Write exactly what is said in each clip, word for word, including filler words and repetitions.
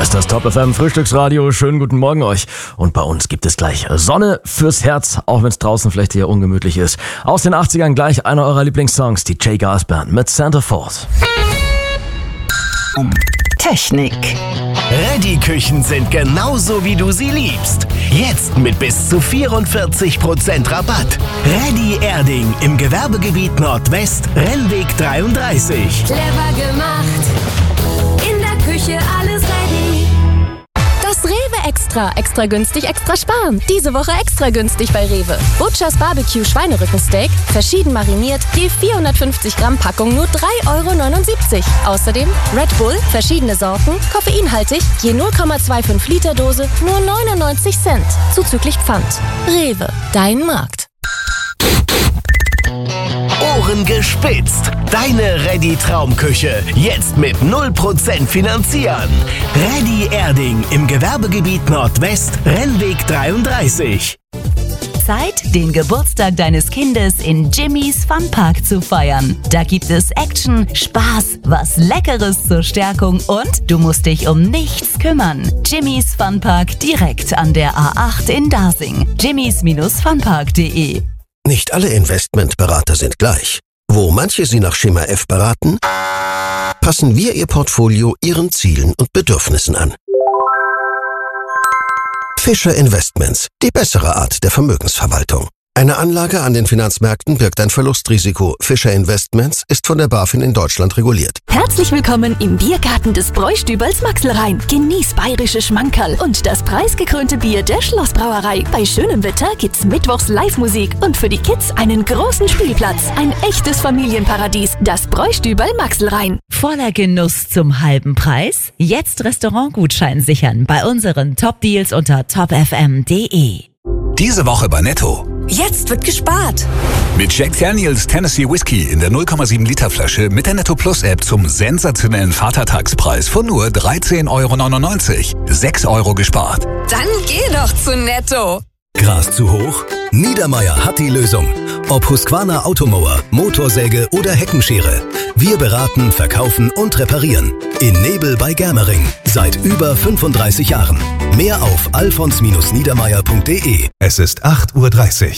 ist das Top F M Frühstücksradio. Schönen guten Morgen euch. Und bei uns gibt es gleich Sonne fürs Herz, auch wenn es draußen vielleicht eher ungemütlich ist. Aus den achtzigern gleich einer eurer Lieblingssongs, die J. Gas Band mit Santa Force. Technik. Reddy-Küchen sind genauso, wie du sie liebst. Jetzt mit bis zu vierundvierzig Prozent Rabatt. Reddy Erding im Gewerbegebiet Nordwest, Rennweg dreiunddreißig. Clever gemacht. In der Küche alles ready. Das Rewe Extra. Extra günstig, extra sparen. Diese Woche extra günstig bei Rewe. Butchers Barbecue Schweinerückensteak, verschieden mariniert, je vierhundertfünfzig Gramm Packung nur drei Euro neunundsiebzig. Außerdem Red Bull, verschiedene Sorten, koffeinhaltig, je null Komma fünfundzwanzig Liter Dose, nur neunundneunzig Cent. Zuzüglich Pfand. Rewe, dein Markt. Ohren gespitzt. Deine Reddy Traumküche. Jetzt mit null Prozent finanzieren. Reddy Erding im Gewerbegebiet Nordwest, Rennweg dreiunddreißig. Zeit, den Geburtstag deines Kindes in Jimmy's Funpark zu feiern. Da gibt es Action, Spaß, was Leckeres zur Stärkung und du musst dich um nichts kümmern. Jimmy's Funpark direkt an der A acht in Dasing. jimmys funpark punkt de. Nicht alle Investmentberater sind gleich. Wo manche Sie nach Schema F beraten, passen wir Ihr Portfolio Ihren Zielen und Bedürfnissen an. Fischer Investments, die bessere Art der Vermögensverwaltung. Eine Anlage an den Finanzmärkten birgt ein Verlustrisiko. Fischer Investments ist von der BaFin in Deutschland reguliert. Herzlich willkommen im Biergarten des Bräustübels Maxlrhein. Genieß bayerische Schmankerl und das preisgekrönte Bier der Schlossbrauerei. Bei schönem Wetter gibt's mittwochs Live-Musik und für die Kids einen großen Spielplatz. Ein echtes Familienparadies, das Bräustübel Maxlrhein. Voller Genuss zum halben Preis? Jetzt Restaurantgutschein sichern bei unseren Top-Deals unter top f m punkt de. Diese Woche bei Netto. Jetzt wird gespart. Mit Jack Daniels Tennessee Whiskey in der null Komma sieben Liter Flasche mit der Netto Plus App zum sensationellen Vatertagspreis von nur dreizehn Euro neunundneunzig. sechs Euro gespart. Dann geh doch zu Netto. Gras zu hoch? Niedermaier hat die Lösung. Ob Husqvarna Automower, Motorsäge oder Heckenschere. Wir beraten, verkaufen und reparieren. In Nebel bei Germering. Seit über fünfunddreißig Jahren. Mehr auf alfons niedermaier punkt de. Es ist acht Uhr dreißig.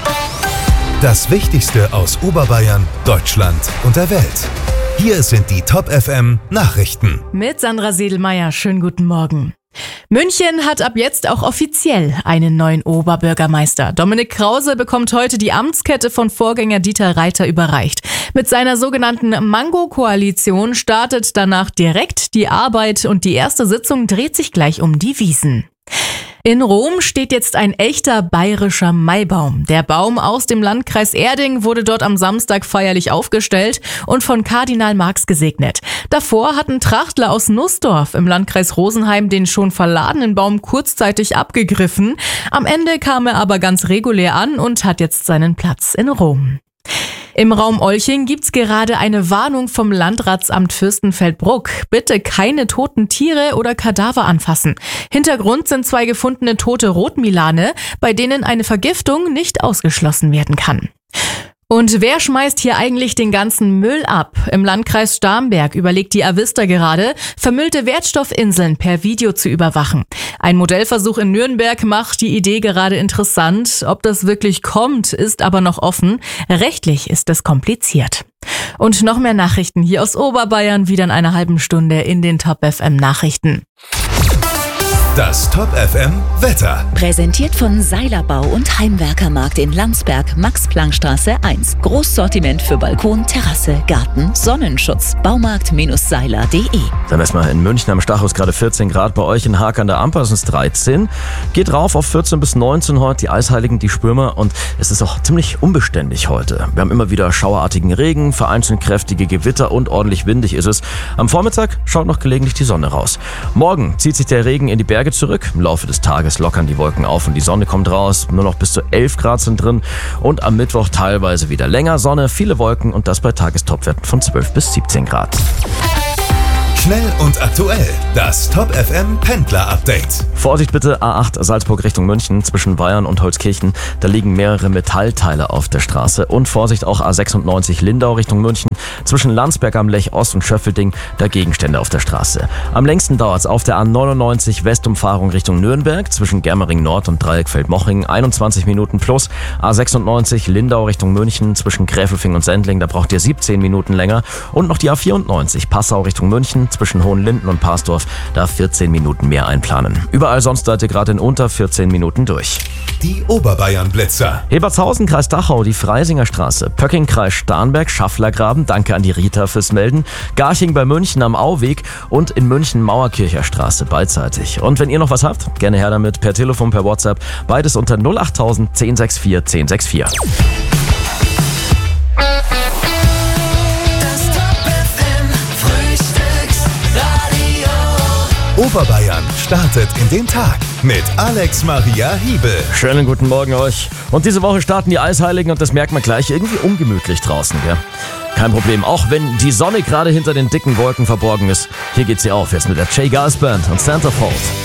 Das Wichtigste aus Oberbayern, Deutschland und der Welt. Hier sind die Top F M Nachrichten. Mit Sandra Sedelmeier, schönen guten Morgen. München hat ab jetzt auch offiziell einen neuen Oberbürgermeister. Dominik Krause bekommt heute die Amtskette von Vorgänger Dieter Reiter überreicht. Mit seiner sogenannten Mango-Koalition startet danach direkt die Arbeit und die erste Sitzung dreht sich gleich um die Wiesn. In Rom steht jetzt ein echter bayerischer Maibaum. Der Baum aus dem Landkreis Erding wurde dort am Samstag feierlich aufgestellt und von Kardinal Marx gesegnet. Davor hatten Trachtler aus Nussdorf im Landkreis Rosenheim den schon verladenen Baum kurzzeitig abgegriffen. Am Ende kam er aber ganz regulär an und hat jetzt seinen Platz in Rom. Im Raum Olching gibt's gerade eine Warnung vom Landratsamt Fürstenfeldbruck. Bitte keine toten Tiere oder Kadaver anfassen. Hintergrund sind zwei gefundene tote Rotmilane, bei denen eine Vergiftung nicht ausgeschlossen werden kann. Und wer schmeißt hier eigentlich den ganzen Müll ab? Im Landkreis Starnberg überlegt die Avista gerade, vermüllte Wertstoffinseln per Video zu überwachen. Ein Modellversuch in Nürnberg macht die Idee gerade interessant. Ob das wirklich kommt, ist aber noch offen. Rechtlich ist es kompliziert. Und noch mehr Nachrichten hier aus Oberbayern, wieder in einer halben Stunde in den Top F M Nachrichten. Das Top F M Wetter. Präsentiert von Seiler Bau und Heimwerkermarkt in Landsberg, Max-Planck-Straße eins. Großsortiment für Balkon, Terrasse, Garten, Sonnenschutz. Baumarkt Seiler punkt de. Dann erstmal in München am Stachus gerade vierzehn Grad, bei euch in Haag an der Amper sind es dreizehn. Geht rauf auf vierzehn bis neunzehn heute, die Eisheiligen, die Stürmer und es ist auch ziemlich unbeständig heute. Wir haben immer wieder schauerartigen Regen, vereinzelt kräftige Gewitter und ordentlich windig ist es. Am Vormittag schaut noch gelegentlich die Sonne raus. Morgen zieht sich der Regen in die Berge zurück. Im Laufe des Tages lockern die Wolken auf und die Sonne kommt raus. Nur noch bis zu elf Grad sind drin und am Mittwoch teilweise wieder länger Sonne, viele Wolken und das bei Tagestopwerten von zwölf bis siebzehn Grad. Schnell und aktuell. Das Top F M Pendler-Update. Vorsicht bitte, A acht Salzburg Richtung München zwischen Bayern und Holzkirchen. Da liegen mehrere Metallteile auf der Straße. Und Vorsicht auch A sechsundneunzig Lindau Richtung München zwischen Landsberg am Lech Ost und Schöffelding. Da Gegenstände auf der Straße. Am längsten dauert es auf der A neunundneunzig Westumfahrung Richtung Nürnberg zwischen Germering Nord und Dreieckfeld-Moching. einundzwanzig Minuten plus. A sechsundneunzig Lindau Richtung München zwischen Gräfelfing und Sendling. Da braucht ihr siebzehn Minuten länger. Und noch die A vierundneunzig Passau Richtung München zwischen Hohenlinden und Parsdorf, da vierzehn Minuten mehr einplanen. Überall sonst seid ihr gerade in unter vierzehn Minuten durch. Die Oberbayern-Blitzer. Hebertshausen, Kreis Dachau, die Freisinger Straße. Pöcking, Kreis Starnberg, Schafflergraben, danke an die Rita fürs Melden. Garching bei München am Auweg und in München Mauerkircher Straße beidseitig. Und wenn ihr noch was habt, gerne her damit per Telefon, per WhatsApp. Beides unter null achttausend zehn sechs vier zehn sechs vier. Oberbayern startet in den Tag mit Alex Maria Hiebel. Schönen guten Morgen euch. Und diese Woche starten die Eisheiligen und das merkt man gleich irgendwie ungemütlich draußen, gell? Kein Problem, auch wenn die Sonne gerade hinter den dicken Wolken verborgen ist. Hier geht sie auf, jetzt mit der Jay Giles Band und Centerfold.